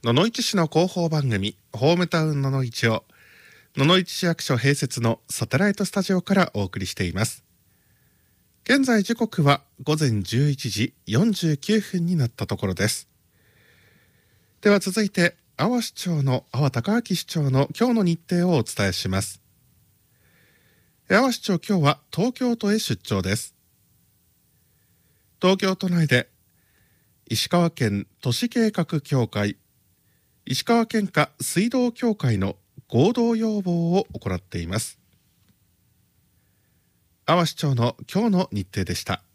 野々市市の広報番組ホームタウン野々市を野々市市役所併設のサテライトスタジオからお送りしています。現在時刻は午前11時49分になったところです。では続いて阿波市長の阿波隆明市長の今日の日程をお伝えします。阿波市長、今日は東京都へ出張です。東京都内で石川県都市計画協会、石川県下水道協会の合同要望を行っています。阿波市長の今日の日程でした。